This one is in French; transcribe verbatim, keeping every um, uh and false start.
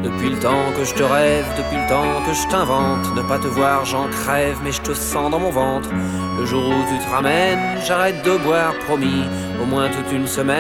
Depuis le temps que je te rêve, depuis le temps que je t'invente. Ne pas te voir, j'en crève, mais je te sens dans mon ventre. Le jour où tu te ramènes, j'arrête de boire, promis. Au moins toute une semaine.